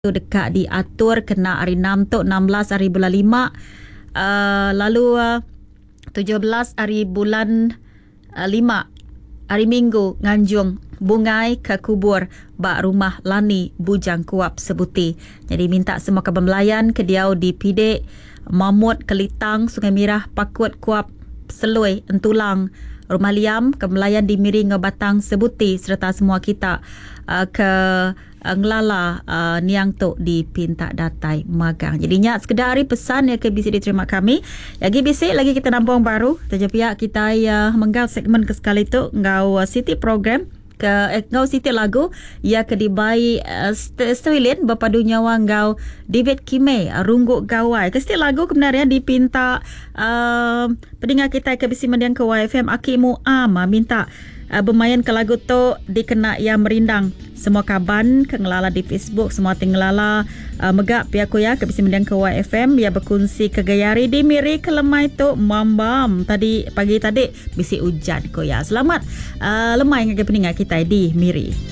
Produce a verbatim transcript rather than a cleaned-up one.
dekat diatur kena hari enam tu enam belas hari bulan lima, uh, lalu uh, tujuh belas hari bulan uh, lima hari Minggu nganjung bungai ke kubur bak rumah Lani Bujang Kuap Sebuti. Jadi minta semua kabar melayan ke Diau di Pidek, Mamut, Kelitang, Sungai Mirah, Pakut, Kuap, Seloi, Entulang, Rumah Liam, ke Melayan di Miring, Batang, Sebuti serta semua kita uh, ke uh, Ngelala uh, Niang Tok di Pintak Datai Magang. Jadi nyak sekedar hari pesan ya ke B C diterima kami. Lagi B C lagi kita nampung baru. Taja pihak kita ya uh, menggal segmen ke sekali tu ngau uh, city program ke eh, ngau city lagu ya ke dibai uh, Australian berpadu nyawa ngau David Kime uh, rungguk gawai ke setiap lagu kebenarnya dipinta uh, pendengar kita ke B C Mendiang ke Y F M Akimu Am uh, minta uh, bermain ke lagu tu dikena yang merindang semua kaban ke ngelala di Facebook semua tinggalala uh, megak pihak ya ke B C Mendiang ke Y F M ya berkongsi ke gayari di Miri ke lemai tu mambam tadi pagi tadi bisi hujan ko ya. Selamat uh, lemai dengan pendengar kita di Miri.